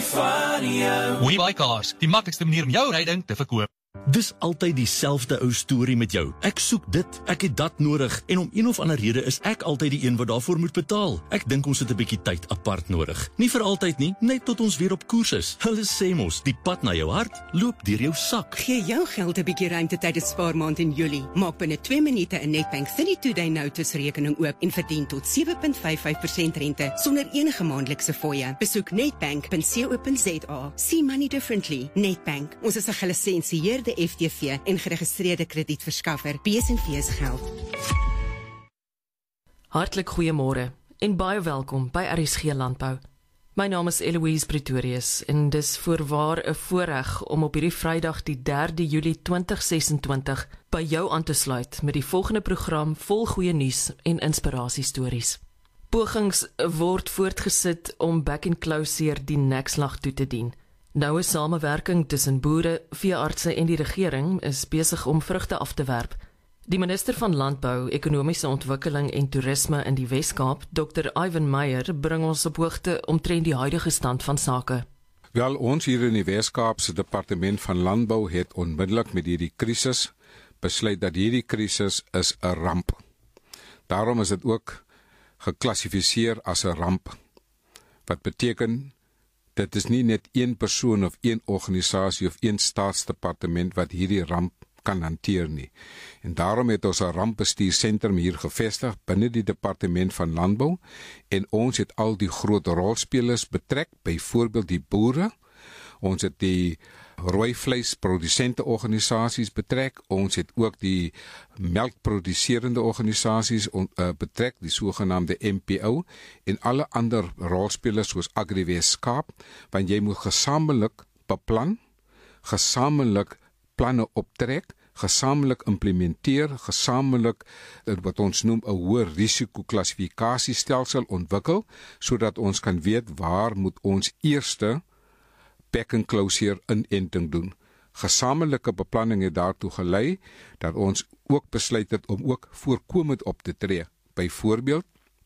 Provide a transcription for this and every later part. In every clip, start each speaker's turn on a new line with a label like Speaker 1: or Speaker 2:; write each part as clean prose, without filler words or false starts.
Speaker 1: van jou.
Speaker 2: WeBuyCars, die maklikste manier om jou ryding te verkoop.
Speaker 3: Dis altyd dieselfde ou storie met jou. Ek soek dit, ek het dat nodig en om een of ander rede is ek altyd die een wat daarvoor moet betaal. Ek dink ons het 'n bietjie tyd apart nodig. Nie vir altyd nie, net tot ons weer op koers is. Hulle sê mos, die pad na jou hart loop deur jou sak.
Speaker 4: Gee jou geld 'n bietjie ruimte tydens spaarmaand in Julie. Maak binne 2 minute 'n Nedbank 32-day notice rekening oop en verdien tot 7.55% rente sonder enige maandelikse fooie. Besoek nedbank.co.za. See money differently. Nedbank. Ons is 'n gelisensieerde FTV en geregistreerde kredietverskaffer. B&V's geld.
Speaker 5: Hartlik goeiemôre en baie welkom by RSG Landbou. My naam is Eloise Pretorius en dis voorwaar 'n voorreg om op hierdie Vrydag die 3 Julie 2026 by jou aan te sluit met die volgende program vol goeie nuus en inspirasiestories. Pogings word voortgesit om back and closure die nekslag toe te dien. Noue samewerking tussen boere, veeartse en die regering is besig om vrugte af te werp. Die minister van Landbou, Ekonomiese Ontwikkeling en Toerisme in die Wes-Kaap, Dr. Ivan Meyer, bring ons op hoogte omtrent die huidige stand van sake.
Speaker 6: Wel, ons hier in die Wes-Kaapse Departement van Landbou het onmiddellik met hierdie krisis besluit dat hierdie krisis is 'n ramp. Daarom is dit ook geklassifiseer as 'n ramp. Wat beteken dit is nie net een persoon of een organisasie of een staatsdepartement wat hierdie ramp kan hanteer nie. En daarom het ons 'n rampbestuursentrum hier gevestig binne die Departement van Landbou en ons het al die groot rolspelers betrek, byvoorbeeld die boere. Ons het die rooi vleisprodusente organisasies betrek. Ons het ook die melkproduserende organisasies betrek, die sogenaamde MPO en alle ander rolspelers soos Agri-Wes-Kaap, want jy moet gesamentlik beplan, gesamentlik planne optrek, gesamentlik implementeer, gesamentlik wat ons noem 'n hoë risiko klassifikasiestelsel ontwikkel, sodat ons kan weet waar moet ons eerste back and closure inenting doen. Gesamentlike beplanning het daartoe gelei dat ons ook besluit het om ook voorkomend op te tree. Byvoorbeeld,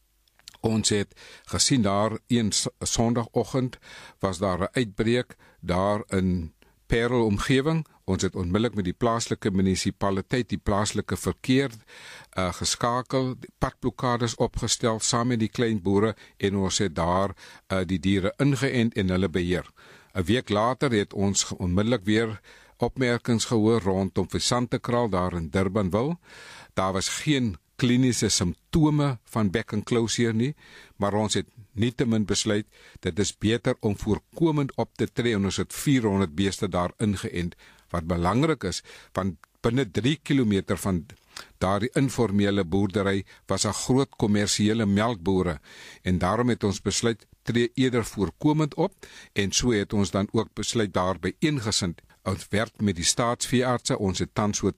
Speaker 6: ons het gesien daar een Sondagoggend was daar 'n uitbreek daar in Parel omgewing. Ons het onmiddellik met die plaaslike munisipaliteit, die plaaslike verkeer geskakel, padblokkades opgestel saam met die klein boere en ons het daar die diere ingeënt en hulle beheer. 'n week later het ons onmiddellik weer opmerkings gehoor rondom Visantekraal daar in Durbanville. Daar was geen kliniese simptome van back and closure nie, maar ons het nietemin besluit dit is beter om voorkomend op te tree en ons het 400 beeste daar ingeënt. Wat belangrik is, want binne 3 kilometer van daardie informele boerdery was 'n groot kommersiële melkbore en daarom het ons besluit tree eerder voorkomend op en so het ons dan ook besluit daarby eengesind. Ons werk met die staatsveeartse, ons het tans so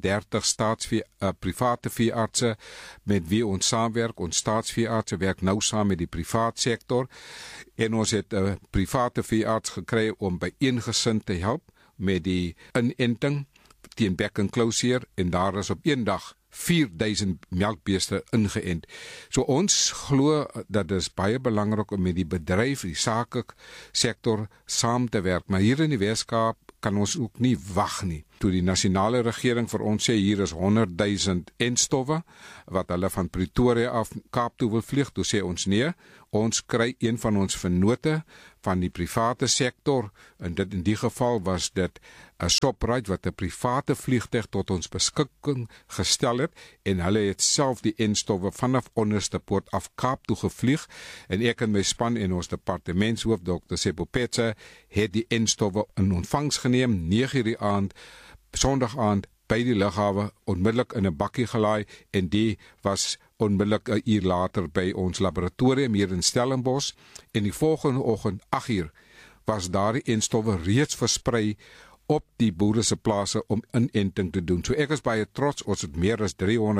Speaker 6: 32 private veeartse met wie ons saamwerk. Ons staatsveeartse werk nou saam met die privaat sektor en ons het 'n private veearts gekry om by eengesind te help met die inenting teen back and closure en daar is op een dag 4000 melkbeeste ingeënt. So ons glo dat dit is baie belangrik om met die bedryf, die sakesektor saam te werk, maar hier in die Wes-Kaap kan ons ook nie wag nie. Toe die nasionale regering vir ons sê hier is 100,000 enstowwe wat hulle van Pretoria af Kaap toe wil vlieg, toe sê ons nee, ons kry een van ons vennote van die private sektor en dit in die geval was dit 'n Shoprite wat 'n private vliegtuig tot ons beskikking gestel het en hulle het self die enstowwe vanaf onderste poort af Kaap toe gevlieg en ek en my span en ons departementshoof Dr. Sepopetse het die enstowwe in ontvangs geneem 9:00 die aand Sondag aand by die lughawe onmiddellik in 'n bakkie gelaai en die was onmiddellik 'n uur later by ons laboratorium hier in Stellenbosch en die volgende oggend 8:00 was daardie enstowwe reeds versprei op die boere se plase om inenting te doen. So ek is baie trots, ons het meer as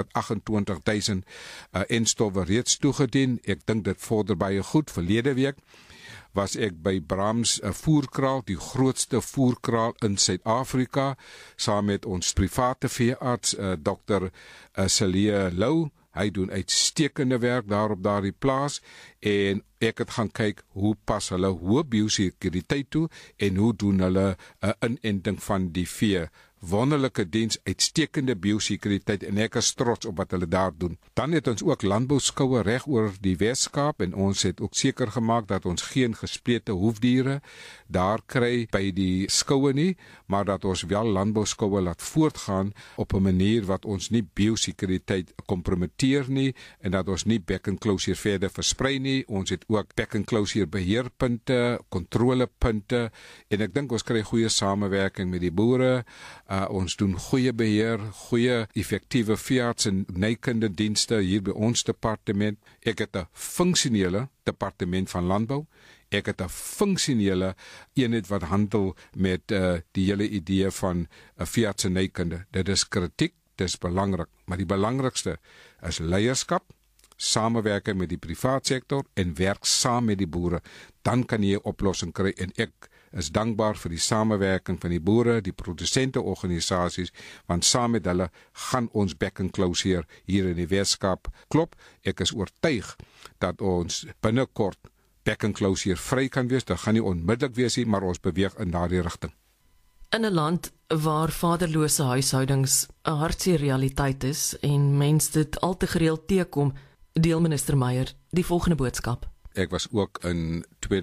Speaker 6: 328,000 enstowwe reeds toegedien. Ek dink dit vorder baie goed. Verlede week was ek by Brahms voerkraal, die grootste voerkraal in Suid-Afrika, saam met ons private veearts, Dr. Celia Lou. Hy doen uitstekende werk daar op daardie plaas en ek het gaan kyk hoe pas hulle hoë biosekuriteit toe en hoe doen hulle 'n inenting van die vee. Wonderlike diens, uitstekende biosekuriteit en ek is trots op wat hulle daar doen. Dan het ons ook landbouskoue reg oor die Wes-Kaap en ons het ook seker gemaak dat ons geen gesplete hoefdiere daar kry by die skoue nie, maar dat ons wel landbouskoue laat voortgaan op 'n manier wat ons nie biosekuriteit kompromiteer nie en dat ons nie back and closure verder versprei nie. Ons het ook back and closure beheerpunte, kontrolepunte en ek dink ons kry goeie samewerking met die boere. Ons doen goeie beheer, goeie effektiewe veearts en nykunde dienste hier by ons departement. Ek het 'n funksionele departement van landbou. Ek het 'n funksionele eenheid wat handel met die hele idee van veearts en nykunde. Dit is kritiek, dit is belangrik, maar die belangrikste is leierskap, samewerking met die privaat sektor en werk saam met die boere. Dan kan jy 'n oplossing kry en ek is dankbaar vir die samewerking van die boere, die produsenteorganisasies, want saam met hulle gaan ons back and closure hier in die Wes-Kaap klop. Ek is oortuig dat ons binnekort back and closure vry kan wees. Dit gaan nie onmiddellik wees nie, maar ons beweeg in daardie rigting.
Speaker 5: In 'n land waar vaderlose huishoudings 'n hartseer realiteit is en mense dit al te gereeld teekom, deel minister Meyer die volgende boodskap.
Speaker 6: Ek was ook in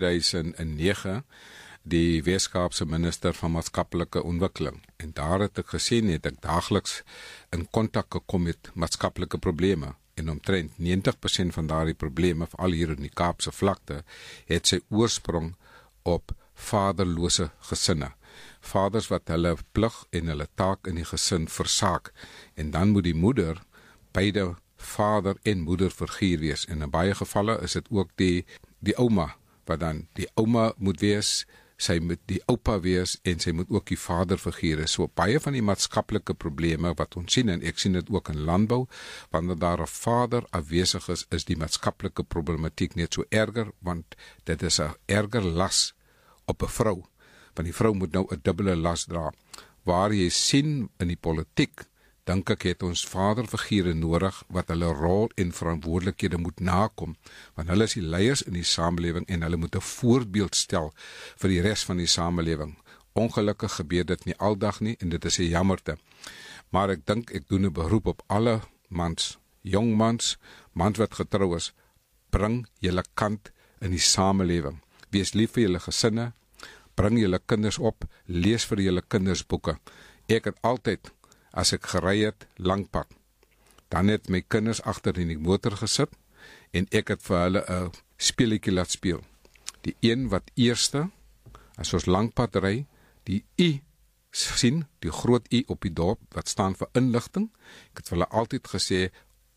Speaker 6: 2009 die Wes-Kaapse minister van maatskaplike ontwikkeling en daar het ek gesien het ek daagliks in kontak gekom met maatskaplike probleme en omtrent 90% van daardie probleme, veral hier in die Kaapse vlakte, het sy oorsprong op vaderlose gesinne. Vaders wat hulle plig en hulle taak in die gesin versaak en dan moet die moeder beide vader en moeder figuur wees en in baie gevalle is dit ook die ouma wat dan die ouma moet wees, sy moet die oupa wees en sy moet ook die vaderfiguur. So baie van die maatskaplike probleme wat ons sien en ek sien dit ook in landbou, wanneer daar 'n vader afwesig is die maatskaplike problematiek net so erger want dit is 'n erger las op 'n vrou. Want die vrou moet nou 'n dubbele las dra. Waar jy sien in die politiek, dink ek het ons vaderfigure nodig wat hulle rol en verantwoordelikhede moet nakom, want hulle is die leiers in die samelewing en hulle moet 'n voorbeeld stel vir die res van die samelewing. Ongelukkig gebeur dit nie aldag nie en dit is 'n jammerte. Maar ek dink ek doen 'n beroep op alle mans, jong mans wat getrou is, bring julle kant in die samelewing. Wees lief vir julle gesinne, bring julle kinders op, lees vir julle kinders boeke. Ek het altyd as ek gery het, lang pad, dan het my kinders agter in die motor gesit en ek het vir hulle 'n speletjie laat speel. Die een wat eerste, as ons lang pad ry, die U sien, die groot U op die dorp, wat staan vir inligting. Ek het vir hulle altyd gesê,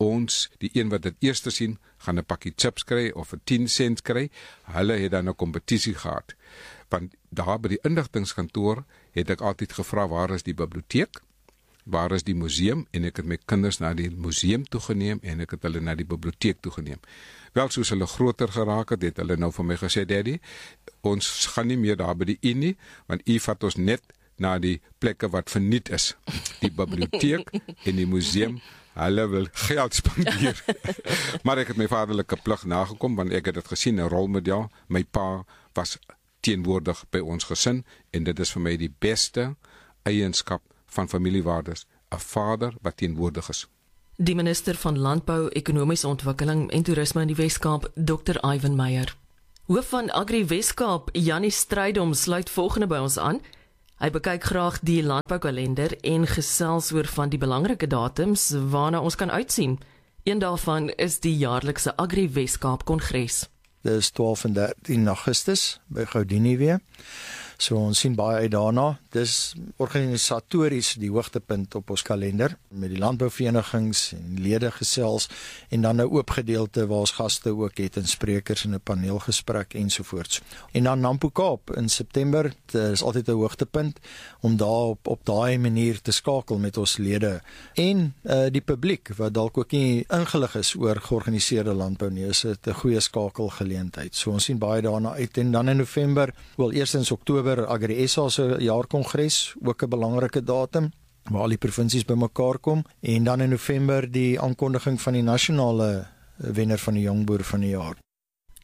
Speaker 6: die een wat dit eerste sien, gaan 'n pakkie chips kry of 'n 10 sent kry. Hulle het dan 'n kompetisie gehad. Want daar by die inligtingskantoor het ek altyd gevra, waar is die biblioteek? Waar is die museum? En ek het my kinders na die museum toegeneem en ek het hulle na die biblioteek toegeneem. Wel, soos hulle groter geraak het hulle nou vir my gesê, Daddy, ons gaan nie meer daar by die U nie, want U vat ons net na die plekke wat verniet is. Die biblioteek en die museum, hulle wil geld spandeer. Maar ek het my vaderlike plig nagekom, want ek het dit gesien, 'n rolmodel. My pa was teenwoordig by ons gesin en dit is vir my die beste eienskap van familiewaardes, 'n vader wat teenwoordig is.
Speaker 5: Die minister van Landbou, Ekonomiese Ontwikkeling en Toerisme in die Wes-Kaap, Dr. Ivan Meyer. Hoof van Agri Wes-Kaap, Janie Strydom, sluit volgende by ons aan. Hy bekyk graag die landboukalender en gesels oor van die belangrike datums waarna ons kan uitsien. Een daarvan is die jaarlikse Agri Wes-Kaap Kongres.
Speaker 1: Dit is 12 en 13 Augustus by Goudini weer. So ons sien baie uit daarna. Dis organisatories die hoogtepunt op ons kalender met die landbouverenigings en lede gesels en dan 'n oop gedeelte waar ons gaste ook het en sprekers en 'n paneelgesprek ensovoorts. En dan Nampo Kaap in September, dit is altyd 'n hoogtepunt om daar op daai manier te skakel met ons lede en die publiek wat dalk ook nie ingelig is oor georganiseerde landbou nie. Is dit 'n goeie skakelgeleentheid. So ons sien baie daarna uit en dan in November, eerstens Oktober Agri SA se jaarkongres, ook 'n belangrike datum waar al die provinsies bymekaar kom en dan in November die aankondiging van die nasionale wenner van die jongboer van die jaar.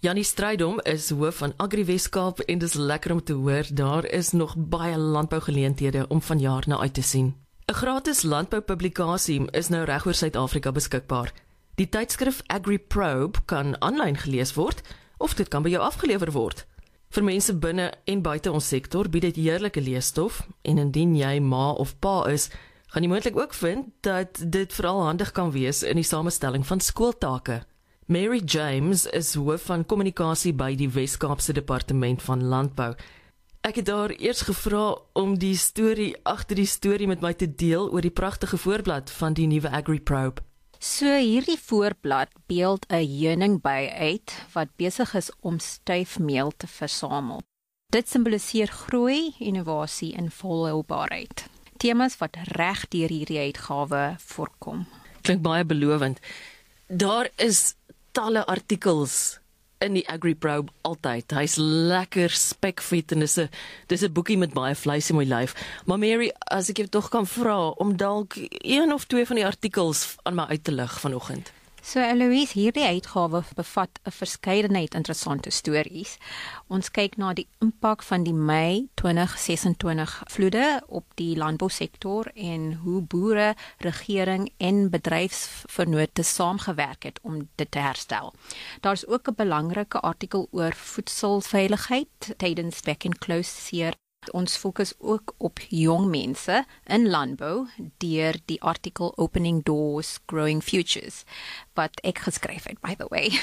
Speaker 5: Janie Strydom is hoof van Agri Weskaap en dis lekker om te hoor, daar is nog baie landbougeleenthede om vanjaar na uit te sien. 'n Gratis landboupublikasie is nou reg oor Suid-Afrika beskikbaar. Die tydskrif AgriProbe kan aanlyn gelees word of dit kan by jou afgelewer word. Vir mense binne en buite ons sektor bied dit heerlike leesstof en indien jy ma of pa is, gaan jy moontlik ook vind dat dit veral handig kan wees in die samestelling van skooltake. Mary James is hoof van kommunikasie by die Wes-Kaapse Departement van Landbou. Ek het daar eers gevra om die storie agter die storie met my te deel oor die pragtige voorblad van die nuwe AgriProbe.
Speaker 7: So hierdie voorblad beeld 'n heuningbei uit wat besig is om styfmeel te versamel. Dit simboliseer groei, innovasie en volhoubaarheid. Temas wat reg deur hierdie uitgawe voorkom.
Speaker 5: Klink baie belovend. Daar is talle artikels in die AgriProbe altyd. Hy's lekker spekvet en dis 'n boekie met baie vleis in my lyf. Maar Mary, as ek jou tog kan vra om dalk een of twee van die artikels aan my uit te lig vanoggend.
Speaker 7: So Eloise, hierdie uitgawe bevat 'n verskeidenheid interessante stories. Ons kyk na die impak van die Mei 2026 vloede op die landbousektor en hoe boere, regering en bedryfsvennote saamgewerk het om dit te herstel. Daar's ook 'n belangrike artikel oor voedselveiligheid tydens back and close seer. Ons fokus ook op jong mense in landbou deur die artikel Opening Doors, Growing Futures, wat ek geskryf het, by the way.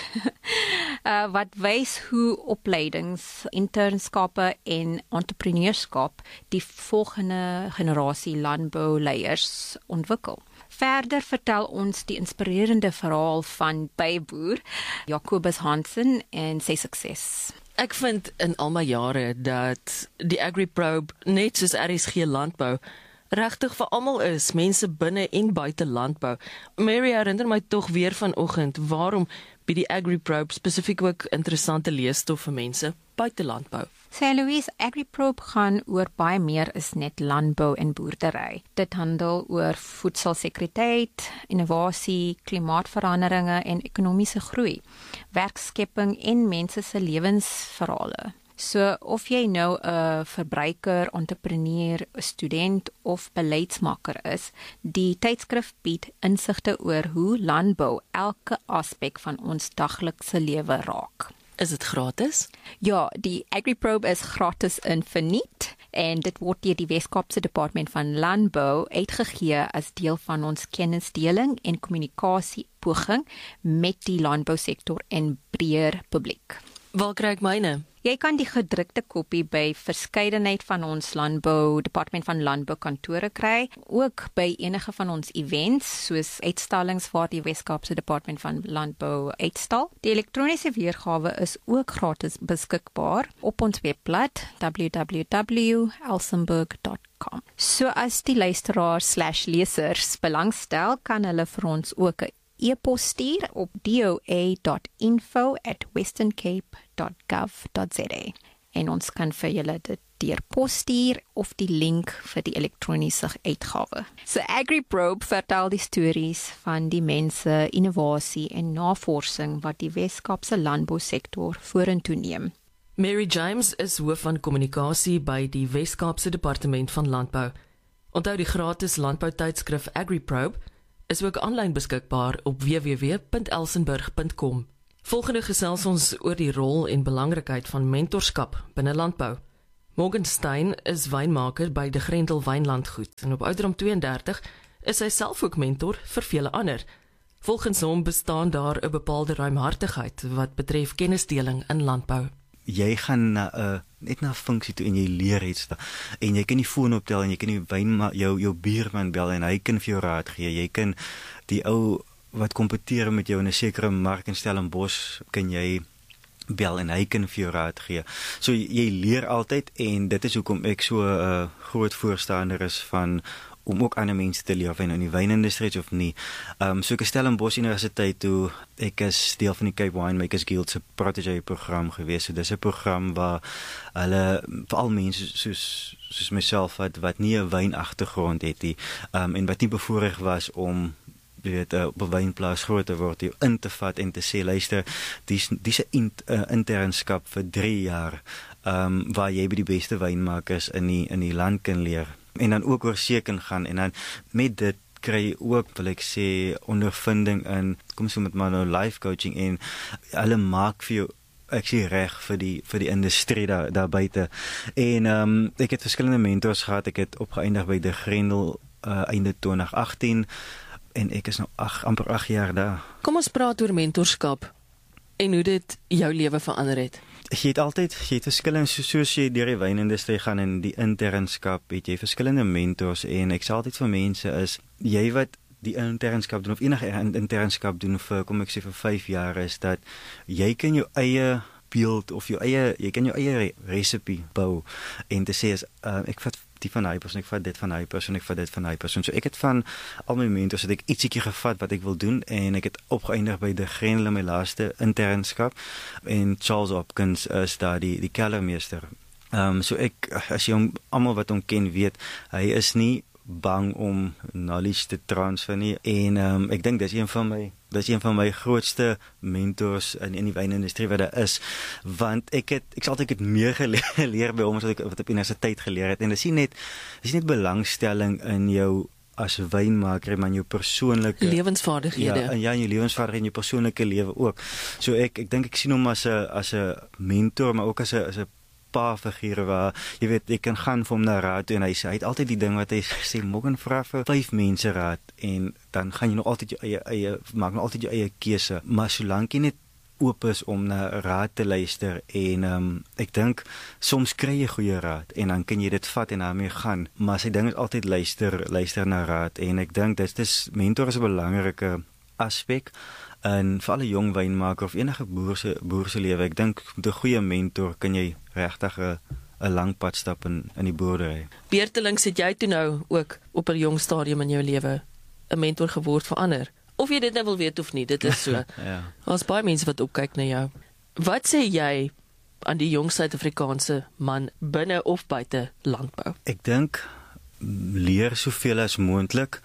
Speaker 7: Wat wys hoe opleidings, internskappe en entrepreneurskap die volgende generasie landbouleiers ontwikkel. Verder vertel ons die inspirerende verhaal van byboer Jacobus Hansen en sy sukses.
Speaker 5: Ek vind in al my jare dat die AgriProbe net soos RSG Landbou regtig vir almal is, mense binne en buite landbou. Mary herinner my tog weer vanoggend waarom bied die AgriProbe spesifiek ook interessante leesstof vir mense buite landbou.
Speaker 7: Sê Louise, AgriProbe gaan oor baie meer as net landbou en boerdery. Dit handel oor voedselsekuriteit, innovasie, klimaatsveranderinge en ekonomiese groei, werkskepping en mense se lewensverhale. So of jy nou 'n verbruiker, entrepreneur, 'n student of beleidsmaker is, die tydskrif bied insigte oor hoe landbou elke aspek van ons daglikse lewe raak.
Speaker 5: Is dit gratis?
Speaker 7: Ja, die AgriProbe is gratis en verniet en dit word deur die Wes-Kaapse Departement van Landbou uitgegee as deel van ons kennisdeling en kommunikasiepoging met die landbousektor en breër publiek.
Speaker 5: Waar kry ek myne?
Speaker 7: Jy kan die gedrukte kopie by verskeidenheid van ons Departement van Landbou kantore kry, ook by enige van ons events, soos uitstallings waar die Wes-Kaapse Departement van Landbou uitstal. Die elektroniese weergawe is ook gratis beskikbaar op ons webblad www.elsenburg.com. So as die luisteraars/lesers belangstel, kan hulle vir ons ook 'n e-pos stuur op doa.info@westerncape.gov.za en ons kan vir julle dit deur pos stuur of die link vir die elektroniese uitgawe. So AgriProbe vertel die stories van die mense, innovasie en navorsing wat die Wes-Kaapse landbousektor vorentoe neem.
Speaker 5: Mary James is hoof van kommunikasie by die Wes-Kaapse Departement van Landbou. Onthou die gratis landboutydskrif AgriProbe is ook aanlyn beskikbaar op www.elsenburg.com. Volgende gesels ons oor die rol en belangrikheid van mentorskap binne landbou. Morgan Stein is wynmaker by De Grendel Wynlandgoed en op ouderdom 32 is hy self ook mentor vir vele ander. Volgens hom bestaan daar 'n bepaalde ruimhartigheid wat betref kennisdeling in landbou.
Speaker 8: Jy gaan net na 'n funksie toe en jy leer iets daar. En jy kan die foon optel en jy kan die jou buurman bel en hy kan vir jou raad gee. Jy kan die ou wat kompeteer met jou in 'n sekere mark in Stellenbosch kan jy bel en hy kan vir jou raad gee. So jy leer altyd en dit is hoekom ek so 'n groot voorstander is van om ook ander mense te leer of in die wynindustrie of nie. So ek stel in Stellenbosch Universiteit toe, ek is deel van die Cape Winemakers Guild se protégé program gewees. So dis 'n program waar hulle veral mense soos myself wat nie 'n wynagtergrond het nie, en wat nie bevoorreg was om jy weet, op 'n wynplaas groot te word, jou in te vat en te sê, luister, dis 'n internskap vir 3 jaar, waar jy by die beste wynmakers in die land kan leer, en dan ook oor see kan gaan, en dan met dit kry ook, wil ek sê, ondervinding in, kom so met maar nou life coaching, en hulle maak vir jou ek sê reg vir die industrie daar buite. En ek het verskillende mentors gehad. Ek het opgeëindig by De Grendel einde 2018 en ek is nou amper 8 jaar daar.
Speaker 5: Kom ons praat oor mentorskap en hoe dit jou lewe verander het.
Speaker 8: Jy het verskillende, soos jy deur die wynindustrie gaan en die internskap, het jy verskillende mentors, en ek sê altyd vir mense is, jy wat die internskap doen, of enige internskap doen vir, kom ek sê vir 5 jaar, is dat jy kan jou eie beeld, of jy kan jou eie recipe bou, en te sê is, ek vat die van hy persoon, ek vat dit van hy persoon, ek vat dit van hy persoon. So ek het van al my mentors, het ek ietsiekie gevat wat ek wil doen, en ek het opgeëindig by De Grendel, my laaste internskap, en Charles Hopkins is daar die kellermeester. So as jy hom, almal wat hom ken weet, hy is nie bang om knowledge te transfer nie, en ek dink dis een van my grootste mentors in die wynindustrie wat daar is, want ek sal altyd meer geleer by hom as wat op universiteit geleer het, en dis nie net belangstelling in jou as wynmaker, maar in jou persoonlike
Speaker 5: lewensvaardighede.
Speaker 8: Ja, in jou lewensvaardighede en jou persoonlike lewe ook. So ek dink ek sien hom as 'n mentor, maar ook as 'n pa-figuur waar, jy weet, jy kan gaan vir hom na raad toe, en hy het altyd die ding wat hy sê, morgen vra vir 5 mense raad, en dan gaan jy nog altyd jou maak nog altyd jou eie keuse, maar solank jy net oop is om na raad te luister, en ek dink, soms kry jy goeie raad, en dan kan jy dit vat en daarmee gaan, maar sy ding is altyd luister na raad, en ek dink, mentor is 'n belangrike aspek, en vir alle jong wynmaker of enige boer se lewe, ek dink met 'n goeie mentor kan jy regtig 'n lang pad stap in die boerdery.
Speaker 5: Beurtelings het jy toe nou ook op 'n jong stadium in jou lewe 'n mentor geword vir ander. Of jy dit nou wil weet of nie, dit is so.
Speaker 8: Ja.
Speaker 5: Daar's baie mense wat opkyk na jou. Wat sê jy aan die jong Suid-Afrikaanse man binne of buite landbou?
Speaker 8: Ek dink leer soveel as moontlik,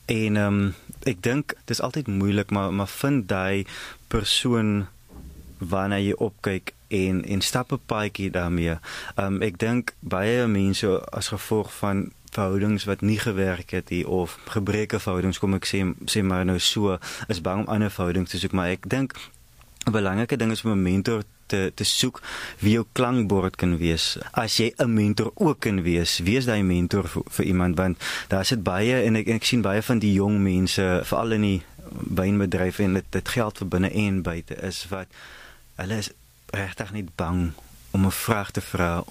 Speaker 8: en ek dink dis altyd moeilik, maar vind daai persoon waarna jy opkyk en stap 'n paadjie daarmee. Ek dink baie mense as gevolg van verhoudings wat nie gewerk het nie, of gebreke verhoudings, kom ek sê maar nou so, is bang om ander verhoudings te soek, maar ek dink 'n belangrike ding is om 'n mentor te soek wie jou klankbord kan wees. As jy 'n mentor ook kan wees daai mentor vir iemand, want daar sit baie, en ek sien baie van die jong mense, veral in die wynbedryf, en dit geld vir binne en buite, is wat hulle is regtig nie bang om 'n vraag te vra,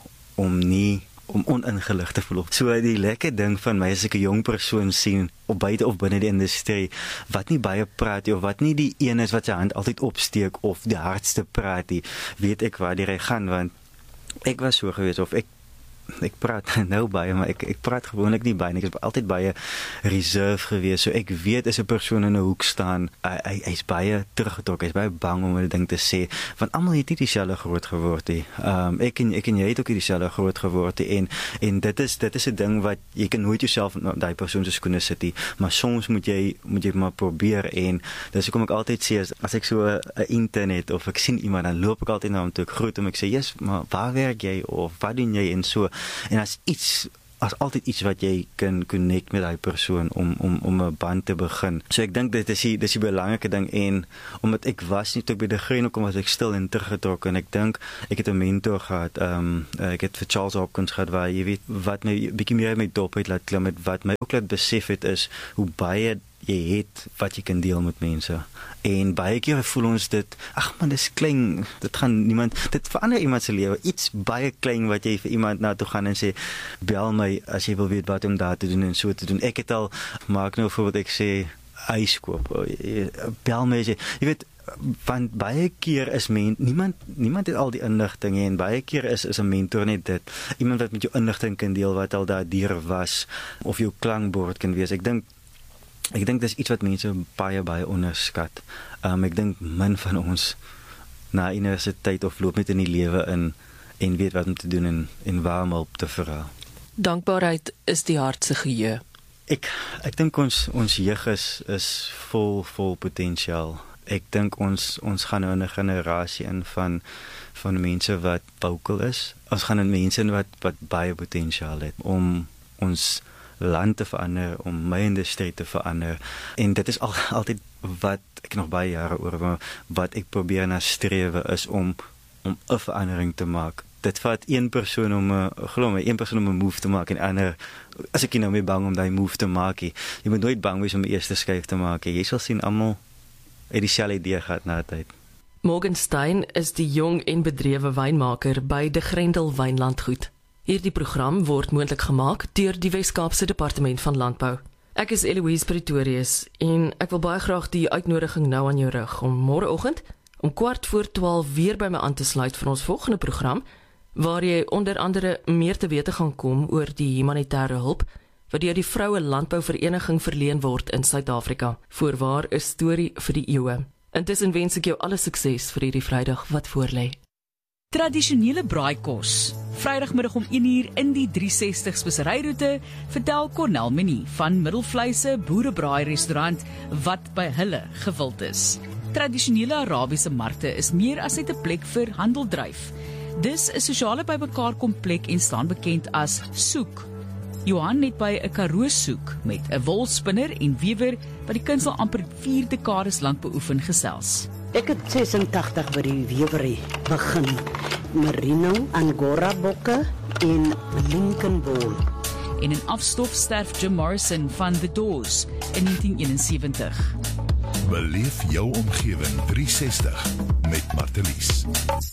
Speaker 8: om oningelig te voel. So die lekker ding van my as ek 'n jong persoon sien, op buite of binne die industrie, wat nie baie praat nie, of wat nie die een is wat sy hand altyd opsteek, of die hardste praat nie, weet ek waar die ry gaan, want ek was so gewees, of ek praat nou baie, maar ek praat gewoonlik nie baie, ek is altyd baie reserve gewees, so ek weet as 'n persoon in 'n hoek staan, hy's baie teruggetrek, hy's baie bang om 'n ding te sê, want almal het nie dieselfde groot geword nie. Ek en jy het ook nie dieselfde groot geword nie, en dit is 'n ding wat jy kan nooit jouself in daai persoon se skoene sit nie, maar soms moet jy maar probeer, en dis hoekom ek altyd sê, as ek so 'n internet of ek sien iemand, dan loop ek altyd na hom toe, ek groet hom, ek sê, "Yes, maar waar werk jy?" of "Wat doen jy?" en so. En as altyd iets wat jy kan connect met daai persoon om 'n band te begin. So ek dink dit is die belangrike ding, en omdat ek was nie toe ek by De Grendel kom, was ek stil en teruggetrek, en ek dink ek het 'n mentor gehad, ek het vir Charles Hopkins gehad, waar jy weet wat my bietjie meer my dop het laat klim, wat my ook laat besef het hoe baie jy het wat jy kan deel met mense. En baie keer voel ons dit, ag man, dis klein, dit verander iemand se lewe, iets baie klein wat jy vir iemand na toe gaan en sê, bel my as jy wil weet wat om daar te doen en so te doen. Ek het al, maak nou voor wat ek sê, ys koop, bel my as jy weet, want baie keer is niemand het al die inligting, en baie keer is 'n mentor net dit, iemand wat met jou inligting kan deel, wat al daar deur was, of jou klankbord kan wees. Ek dink dis iets wat mense baie onderskat. Ek dink min van ons na universiteit of loop net in die lewe in en weet wat om te doen en waar om hulp te vra.
Speaker 5: Dankbaarheid is die hart se geheue.
Speaker 8: Ek dink ons jeug is vol potensiaal. Ek dink ons gaan nou 'n generasie in van mense wat vocal is. Ons gaan 'n mense wat baie potensiaal het om ons land te verander, om my industrie te verander. En dit is altyd wat ek nog baie jare oor wat ek probeer na strewe is om 'n verandering te maak. Dit vat een persoon om 'n move te maak en ander as ek nou mee bang om daai move te maak. Jy moet nooit bang wees om die eerste skuif te maak. Jy sal sien almal het dieselfde idee gehad na tyd.
Speaker 5: Morgan Stein is die jong en bedrewe wynmaker by De Grendel Wynlandgoed. Hierdie program word moontlik gemaak deur die Wes-Kaapse Departement van Landbou. Ek is Eloise Pretorius en ek wil baie graag die uitnodiging nou aan jou rig om môreoggend om 12:15 weer by my aan te sluit vir ons volgende program, waar jy onder andere meer te wete gaan kom oor die humanitêre hulp wat deur die Vroue Landbouvereniging verleen word in Suid-Afrika. Voorwaar 'n storie vir die eeue. Intussen wens ek jou alle sukses vir hierdie Vrydag wat voorlê.
Speaker 9: Tradisionele braaikos. Vrydagmiddag om 1uur in die 360 speseryroete, vertel Cornel Menie van Middelvleise Boerebraai restaurant wat by hulle gewild is. Tradisionele Arabiese markte is meer as net 'n plek vir handeldryf. Dis 'n sosiale bymekaarkomplek en staan bekend as Soek. Johan het by 'n Karoo soek met 'n wolspinner en wewer wat die kuns al amper 4 dekades lank beoefen gesels.
Speaker 10: Ek het 86 by die wewery begin. Merino, Angora bokke en Lincoln wool.
Speaker 9: En in afstof sterf Jim Morrison van The Doors in 1971.
Speaker 11: Beleef jou omgewing 360 met Martelies.